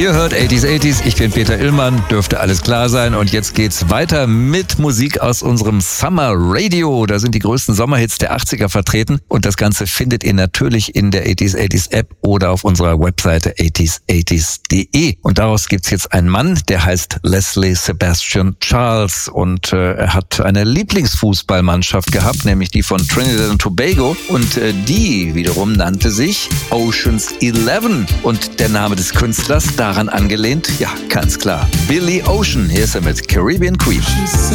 Ihr hört 80s, ich bin Peter Illmann, dürfte alles klar sein. Und jetzt geht's weiter mit Musik aus unserem Summer Radio. Da sind die größten Sommerhits der 80er vertreten. Und das Ganze findet ihr natürlich in der 80s App oder auf unserer Webseite 80s80s.de. Und daraus gibt's jetzt einen Mann, der heißt Leslie Sebastian Charles. Und er hat eine Lieblingsfußballmannschaft gehabt, nämlich die von Trinidad und Tobago. Und die wiederum nannte sich Ocean's 11. Und der Name des Künstlers daran angelehnt, ja, ganz klar, Billy Ocean. Hier ist er mit Caribbean Queen.